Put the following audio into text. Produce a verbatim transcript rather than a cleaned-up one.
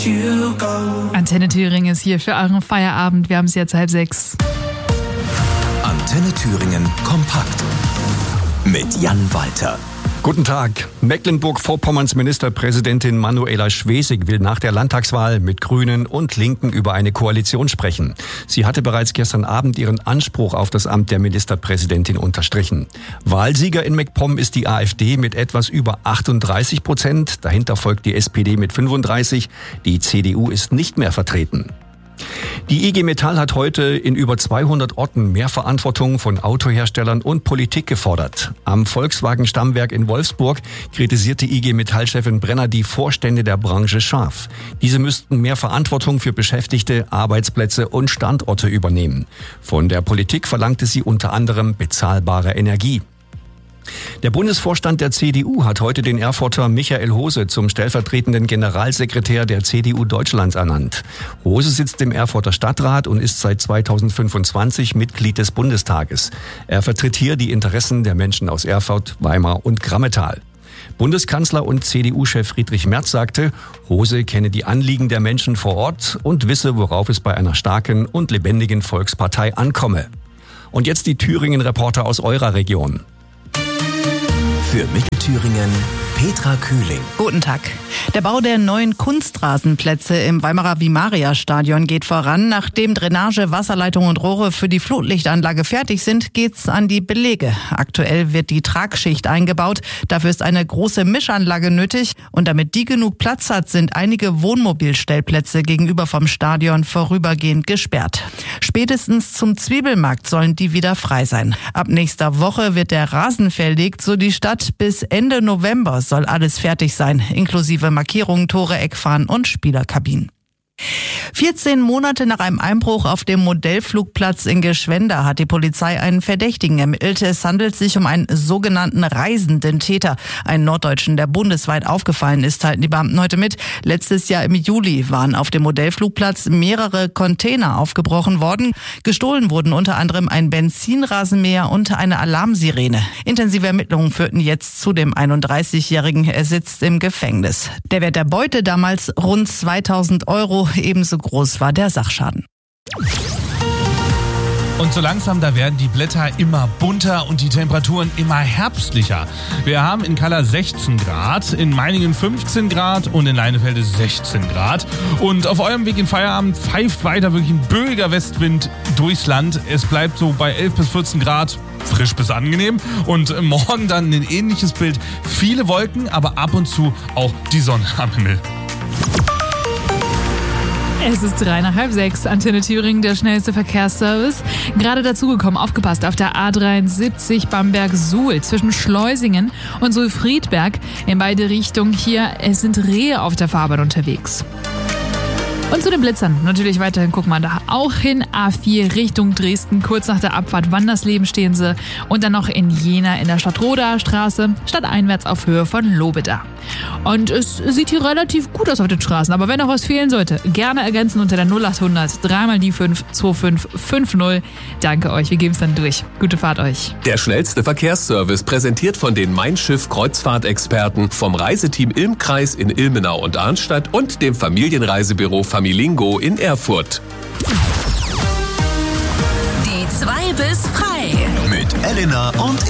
you go. Antenne Thüringen ist hier für euren Feierabend. Wir haben es jetzt halb sechs. Antenne Thüringen kompakt mit Jan Walter. Guten Tag. Mecklenburg-Vorpommerns Ministerpräsidentin Manuela Schwesig will nach der Landtagswahl mit Grünen und Linken über eine Koalition sprechen. Sie hatte bereits gestern Abend ihren Anspruch auf das Amt der Ministerpräsidentin unterstrichen. Wahlsieger in MacPom ist die AfD mit etwas über achtunddreißig Prozent. Dahinter folgt die S P D mit fünfunddreißig. Die C D U ist nicht mehr vertreten. Die I G Metall hat heute in über zweihundert Orten mehr Verantwortung von Autoherstellern und Politik gefordert. Am Volkswagen-Stammwerk in Wolfsburg kritisierte I G Metall-Chefin Brenner die Vorstände der Branche scharf. Diese müssten mehr Verantwortung für Beschäftigte, Arbeitsplätze und Standorte übernehmen. Von der Politik verlangte sie unter anderem bezahlbare Energie. Der Bundesvorstand der C D U hat heute den Erfurter Michael Hose zum stellvertretenden Generalsekretär der C D U Deutschlands ernannt. Hose sitzt im Erfurter Stadtrat und ist seit zweitausendfünfundzwanzig Mitglied des Bundestages. Er vertritt hier die Interessen der Menschen aus Erfurt, Weimar und Grammetal. Bundeskanzler und C D U-Chef Friedrich Merz sagte, Hose kenne die Anliegen der Menschen vor Ort und wisse, worauf es bei einer starken und lebendigen Volkspartei ankomme. Und jetzt die Thüringen-Reporter aus eurer Region. Für Mittelthüringen Petra Kühling. Guten Tag. Der Bau der neuen Kunstrasenplätze im Weimarer Vimaria-Stadion geht voran. Nachdem Drainage, Wasserleitung und Rohre für die Flutlichtanlage fertig sind, geht's an die Belege. Aktuell wird die Tragschicht eingebaut. Dafür ist eine große Mischanlage nötig. Und damit die genug Platz hat, sind einige Wohnmobilstellplätze gegenüber vom Stadion vorübergehend gesperrt. Spätestens zum Zwiebelmarkt sollen die wieder frei sein. Ab nächster Woche wird der Rasen verlegt, so die Stadt. Bis Ende November soll alles fertig sein, inklusive Markierungen, Tore, Eckfahnen und Spielerkabinen. vierzehn Monate nach einem Einbruch auf dem Modellflugplatz in Geschwenda hat die Polizei einen Verdächtigen ermittelt. Es handelt sich um einen sogenannten reisenden Täter, einen Norddeutschen, der bundesweit aufgefallen ist, halten die Beamten heute mit. Letztes Jahr im Juli waren auf dem Modellflugplatz mehrere Container aufgebrochen worden. Gestohlen wurden unter anderem ein Benzinrasenmäher und eine Alarmsirene. Intensive Ermittlungen führten jetzt zu dem einunddreißigjährigen. Er sitzt im Gefängnis. Der Wert der Beute damals rund zweitausend Euro. Ebenso groß war der Sachschaden. Und so langsam, da werden die Blätter immer bunter und die Temperaturen immer herbstlicher. Wir haben in Kalla sechzehn Grad, in Meiningen fünfzehn Grad und in Leinefelde sechzehn Grad. Und auf eurem Weg in Feierabend pfeift weiter wirklich ein böiger Westwind durchs Land. Es bleibt so bei elf bis vierzehn Grad. Frisch bis angenehm. Und morgen dann ein ähnliches Bild. Viele Wolken, aber ab und zu auch die Sonne am Himmel. Es ist drei nach halb sechs. Antenne Thüringen, der schnellste Verkehrsservice. Gerade dazugekommen, aufgepasst, auf der A dreiundsiebzig Bamberg-Suhl zwischen Schleusingen und Suhl-Friedberg in beide Richtungen hier. Es sind Rehe auf der Fahrbahn unterwegs. Und zu den Blitzern. Natürlich weiterhin gucken wir da auch hin. A vier Richtung Dresden, kurz nach der Abfahrt Wandersleben stehen sie. Und dann noch in Jena in der Stadtrodaer Straße, stadteinwärts auf Höhe von Lobeda. Und es sieht hier relativ gut aus auf den Straßen. Aber wenn noch was fehlen sollte, gerne ergänzen unter der null acht hundert drei mal die fünf zwei fünf fünf null. Danke euch, wir geben es dann durch. Gute Fahrt euch. Der schnellste Verkehrsservice präsentiert von den Mein Schiff Kreuzfahrtexperten vom Reiseteam Ilm-Kreis in Ilmenau und Arnstadt und dem Familienreisebüro Familingo in Erfurt. Die zwei bis frei. Mit Elena und